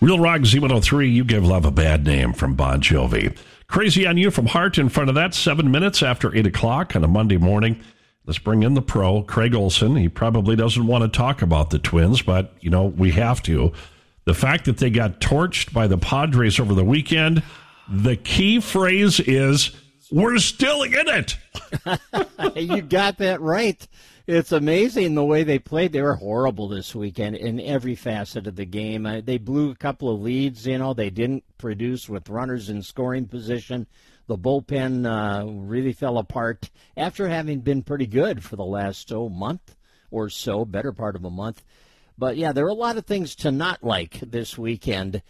Real Rock Z103, You Give Love a Bad Name from Bon Jovi. Crazy on You from Heart in front of that, 7 minutes after 8 o'clock on a Monday morning. Let's bring in the pro, Craig Olson. He probably doesn't want to talk about the Twins, but, we have to. The fact that they got torched by the Padres over the weekend, the key phrase is, we're still in it. You got that right. It's amazing the way they played. They were horrible this weekend in every facet of the game. They blew a couple of leads, They didn't produce with runners in scoring position. The bullpen really fell apart after having been pretty good for the last month or so, better part of a month. But, yeah, there are a lot of things to not like this weekend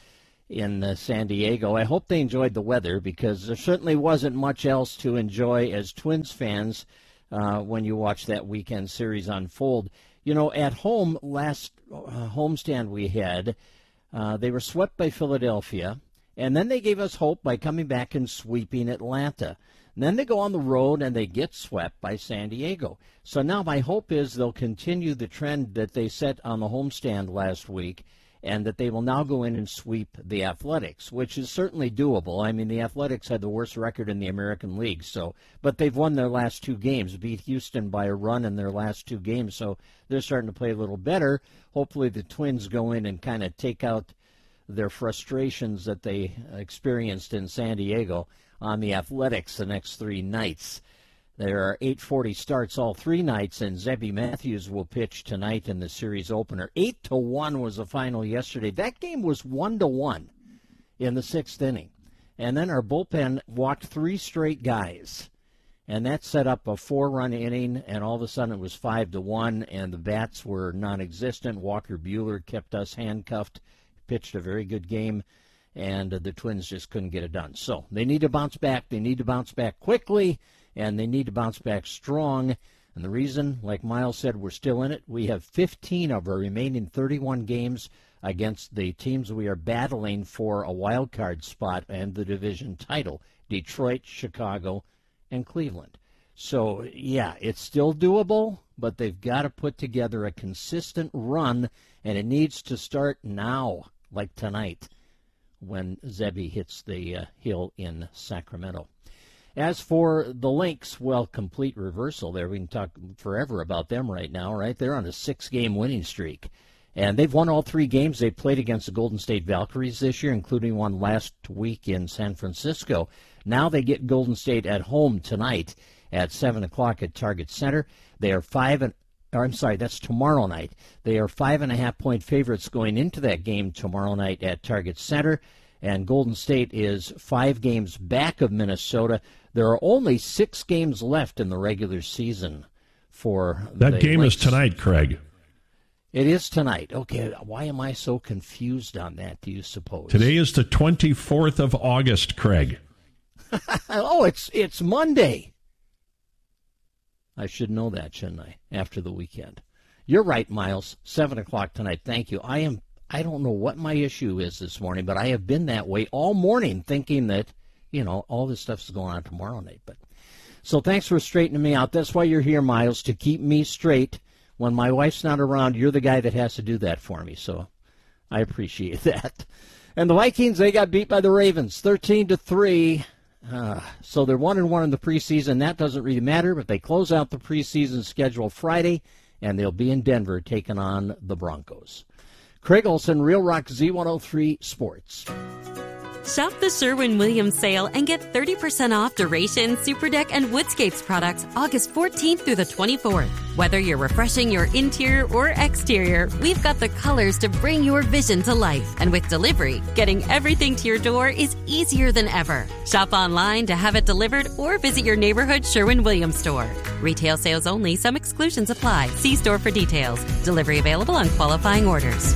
in San Diego. I hope they enjoyed the weather because there certainly wasn't much else to enjoy as Twins fans when you watch that weekend series unfold. At home, last homestand we had, they were swept by Philadelphia, and then they gave us hope by coming back and sweeping Atlanta. And then they go on the road and they get swept by San Diego. So now my hope is they'll continue the trend that they set on the homestand last week, and that they will now go in and sweep the Athletics, which is certainly doable. I mean, the Athletics had the worst record in the American League, but they've won their last two games, beat Houston by a run in their last two games, so they're starting to play a little better. Hopefully the Twins go in and kind of take out their frustrations that they experienced in San Diego on the Athletics the next three nights. There are 8:40 starts all three nights, and Zebby Matthews will pitch tonight in the series opener. 8-1 was the final yesterday. That game was 1-1 in the sixth inning. And then our bullpen walked three straight guys. And that set up a 4-run inning, and all of a sudden it was 5-1, and the bats were non-existent. Walker Buehler kept us handcuffed, pitched a very good game, and the Twins just couldn't get it done. So they need to bounce back. They need to bounce back quickly, and they need to bounce back strong. And the reason, like Miles said, we're still in it, we have 15 of our remaining 31 games against the teams we are battling for a wild card spot and the division title, Detroit, Chicago, and Cleveland. So, yeah, it's still doable, but they've got to put together a consistent run, and it needs to start now, like tonight, when Zebby hits the hill in Sacramento. As for the Lynx, well, complete reversal there. We can talk forever about them right now, right? They're on a 6-game winning streak. And they've won all 3 games they played against the Golden State Valkyries this year, including one last week in San Francisco. Now they get Golden State at home tonight at 7 o'clock at Target Center. They are that's tomorrow night. They are 5.5-point favorites going into that game tomorrow night at Target Center. And Golden State is 5 games back of Minnesota. There are only 6 games left in the regular season for that game Lynx. Is tonight, Craig. It is tonight. Okay, why am I so confused on that, do you suppose? Today is the 24th of August, Craig. Oh, it's Monday. I should know that, shouldn't I, after the weekend? You're right, Miles. 7 o'clock tonight. Thank you. I don't know what my issue is this morning, but I have been that way all morning thinking that, all this stuff is going on tomorrow night. So thanks for straightening me out. That's why you're here, Miles, to keep me straight. When my wife's not around, you're the guy that has to do that for me. So I appreciate that. And the Vikings, they got beat by the Ravens, 13-3. So they're 1-1 in the preseason. That doesn't really matter, but they close out the preseason schedule Friday, and they'll be in Denver taking on the Broncos. Craig Olson, Real Rock Z103 Sports. Shop the Sherwin-Williams sale and get 30% off Duration, Superdeck, and Woodscapes products August 14th through the 24th. Whether you're refreshing your interior or exterior, we've got the colors to bring your vision to life. And with delivery, getting everything to your door is easier than ever. Shop online to have it delivered or visit your neighborhood Sherwin-Williams store. Retail sales only. Some exclusions apply. See store for details. Delivery available on qualifying orders.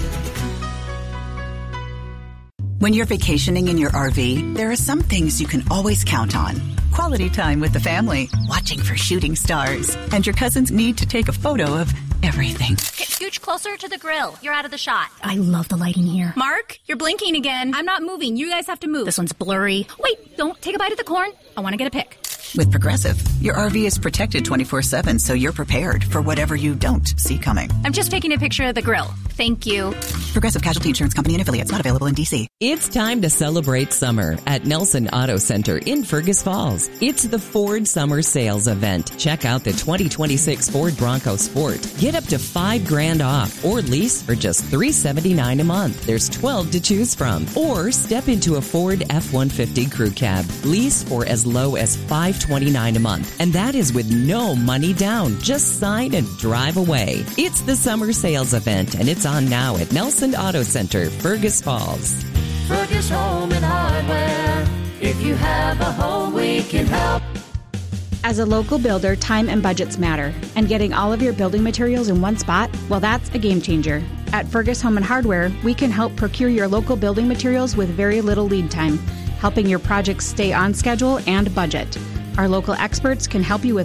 When you're vacationing in your RV, there are some things you can always count on. Quality time with the family, watching for shooting stars, and your cousins need to take a photo of everything. Get scooch closer to the grill. You're out of the shot. I love the lighting here. Mark, you're blinking again. I'm not moving. You guys have to move. This one's blurry. Wait, don't take a bite of the corn. I want to get a pic. With Progressive, your RV is protected 24/7, so you're prepared for whatever you don't see coming. I'm just taking a picture of the grill. Thank you. Progressive Casualty Insurance Company and Affiliates, not available in D.C. It's time to celebrate summer at Nelson Auto Center in Fergus Falls. It's the Ford Summer Sales Event. Check out the 2026 Ford Bronco Sport. Get up to $5,000 off or lease for just $379 a month. There's 12 to choose from. Or step into a Ford F-150 Crew Cab. Lease for as low as $529 a month. And that is with no money down. Just sign and drive away. It's the Summer Sales Event, and it's on now at Nelson Auto Center, Fergus Falls. Fergus Home and Hardware. If you have a home, we can help. As a local builder, time and budgets matter, and getting all of your building materials in one spot, well, that's a game changer. At Fergus Home and Hardware, we can help procure your local building materials with very little lead time, helping your projects stay on schedule and budget. Our local experts can help you with